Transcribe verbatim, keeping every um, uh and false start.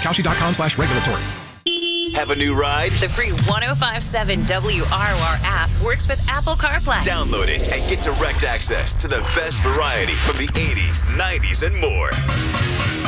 Cauchy.com slash regulatory. Have a new ride? The free one oh five point seven W R O R app works with Apple CarPlay. Download it and get direct access to the best variety from the eighties, nineties, and more.